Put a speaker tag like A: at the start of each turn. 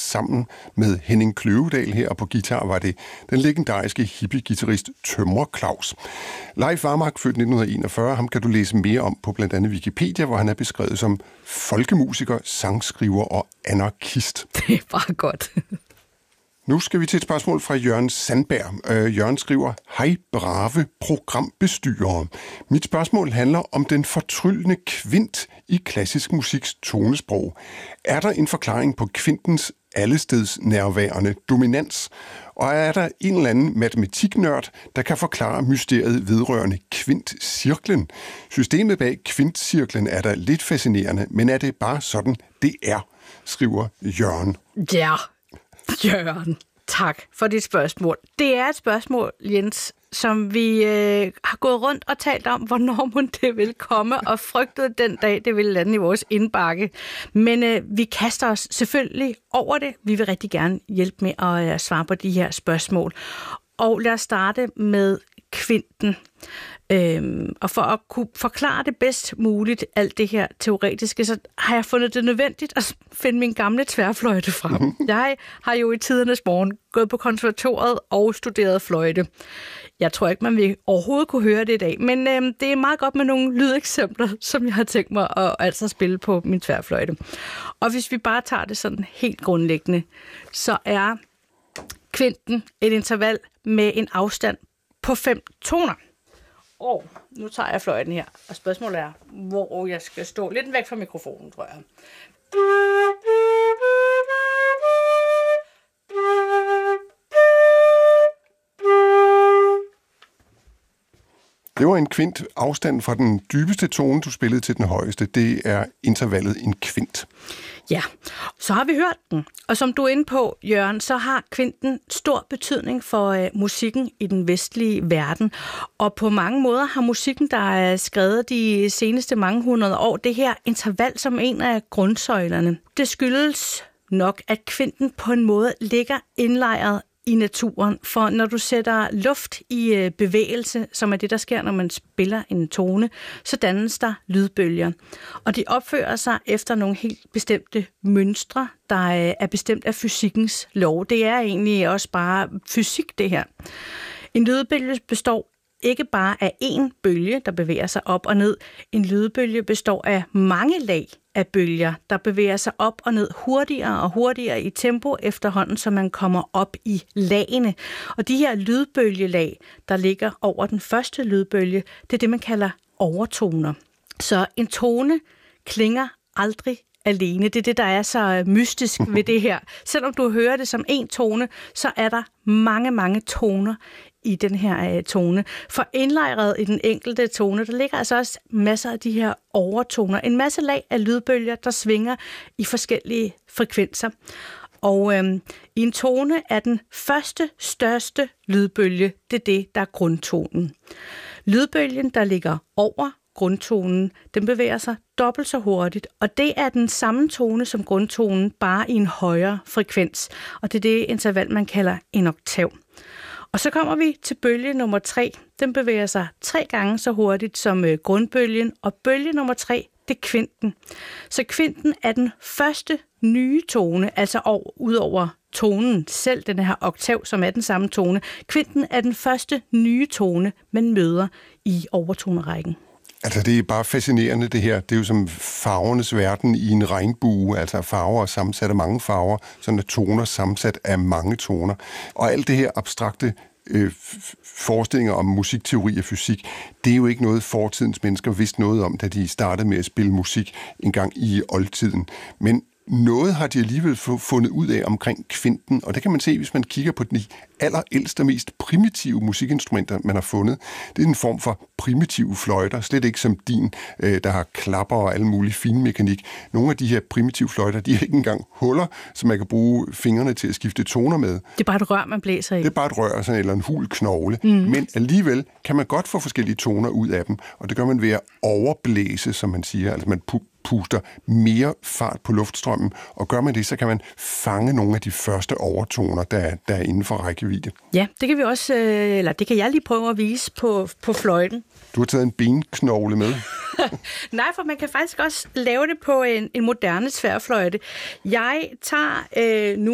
A: sammen med Henning Kløvedal her, og på guitar var det den legendariske hippie-guitarist Tømrer Claus. Leif Varmark, født 1941, ham kan du læse mere om på blandt andet Wikipedia, hvor han er beskrevet som folkemusiker, sangskriver og anarkist.
B: Det er bare godt.
A: Nu skal vi til et spørgsmål fra Jørgen Sandberg. Jørgen skriver, hej brave programbestyrere. Mit spørgsmål handler om den fortryllende kvint i klassisk musiks tonesprog. Er der en forklaring på kvintens allesteds nærværende dominans? Og er der en eller anden matematiknørd, der kan forklare mysteriet vedrørende kvintcirklen? Systemet bag kvintcirklen er da lidt fascinerende, men er det bare sådan, det er, skriver Jørgen.
B: Ja, Jørgen, tak for dit spørgsmål. Det er et spørgsmål, Jens, som vi har gået rundt og talt om, hvornår må det vil komme, og frygtet den dag, det vil lande i vores indbakke. Men vi kaster os selvfølgelig over det. Vi vil rigtig gerne hjælpe med at svare på de her spørgsmål. Og lad os starte med kvinten. Og for at kunne forklare det bedst muligt, alt det her teoretiske, så har jeg fundet det nødvendigt at finde min gamle tværfløjte frem. Jeg har jo i tidernes morgen gået på konservatoriet og studeret fløjte. Jeg tror ikke, man vil overhovedet kunne høre det i dag, men det er meget godt med nogle lydeksempler, som jeg har tænkt mig at altså spille på min tværfløjte. Og hvis vi bare tager det sådan helt grundlæggende, så er kvinten et interval med en afstand på 5 toner. Og nu tager jeg fløjten her, og spørgsmålet er, hvor jeg skal stå. Lidt væk fra mikrofonen, tror jeg.
A: Det var en kvint. Afstand fra den dybeste tone, du spillede til den højeste. Det er intervallet en kvint.
B: Ja, så har vi hørt den. Og som du er inde på, Jørgen, så har kvinten stor betydning for musikken i den vestlige verden. Og på mange måder har musikken, der er skrevet de seneste mange hundrede år, det her interval som en af grundsøjlerne. Det skyldes nok, at kvinten på en måde ligger indlejret i naturen, for når du sætter luft i bevægelse, som er det, der sker, når man spiller en tone, så dannes der lydbølger. Og de opfører sig efter nogle helt bestemte mønstre, der er bestemt af fysikkens lov. Det er egentlig også bare fysik, det her. En lydbølge består ikke bare af én bølge, der bevæger sig op og ned. En lydbølge består af mange lag af bølger, der bevæger sig op og ned hurtigere og hurtigere i tempo efterhånden, så man kommer op i lagene. Og de her lydbølgelag, der ligger over den første lydbølge, det er det, man kalder overtoner. Så en tone klinger aldrig alene. Det er det, der er så mystisk ved det her. Selvom du hører det som en tone, så er der mange, mange toner i den her tone. For indlejret i den enkelte tone, der ligger altså også masser af de her overtoner. En masse lag af lydbølger, der svinger i forskellige frekvenser. Og i en tone er den første, største lydbølge, det er det, der er grundtonen. Lydbølgen, der ligger over grundtonen, den bevæger sig dobbelt så hurtigt, og det er den samme tone som grundtonen, bare i en højere frekvens. Og det er det interval, man kalder en oktav. Og så kommer vi til bølge nummer 3. Den bevæger sig 3 gange så hurtigt som grundbølgen, og bølge nummer 3, det er kvinten. Så kvinten er den første nye tone, altså ud over tonen selv, den her oktav, som er den samme tone. Kvinten er den første nye tone, man møder i overtonerækken.
A: Altså, det er bare fascinerende, det her. Det er jo som farvernes verden i en regnbue, altså farver er sammensat af mange farver, sådan er toner sammensat af mange toner. Og alt det her abstrakte forestillinger om musikteori og fysik, det er jo ikke noget, fortidens mennesker vidste noget om, da de startede med at spille musik engang i oldtiden. Men noget har de alligevel fundet ud af omkring kvinten, og det kan man se, hvis man kigger på de allerældste og mest primitive musikinstrumenter, man har fundet. Det er en form for primitive fløjter, slet ikke som din, der har klapper og alle mulige finmekanik. Nogle af de her primitive fløjter, de har ikke engang huller, så man kan bruge fingrene til at skifte toner med.
B: Det er bare et rør, man blæser i.
A: Det er bare et rør, sådan, eller en hul knogle. Men alligevel kan man godt få forskellige toner ud af dem, og det gør man ved at overblæse, som man siger. Altså man puster mere fart på luftstrømmen, og gør man det, så kan man fange nogle af de første overtoner, der er inden for rækkevidde. Ja,
B: det kan vi også, eller det kan jeg lige prøve at vise på fløjten.
A: Du har taget en benknogle med.
B: Nej, for man kan faktisk også lave det på en moderne tværfløjte. Jeg tager nu